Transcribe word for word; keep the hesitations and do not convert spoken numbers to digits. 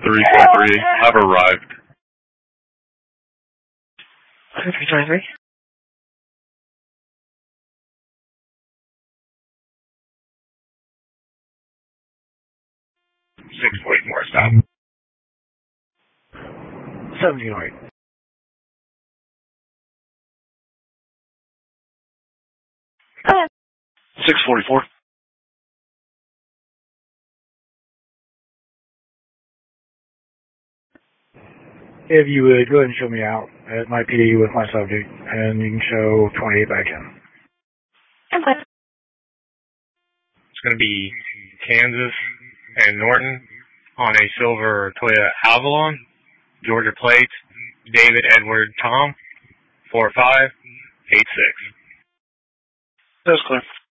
three four three, I've arrived. three twenty-three. six forty-four, stop. seventeen oh eight. Go ahead. six forty-four. If you would go ahead and show me out at my P D with my subject, and you can show twenty-eight back in. Okay. It's going to be Kansas and Norton on a silver Toyota Avalon, Georgia plate, David Edward Tom, four five eight six. That's clear.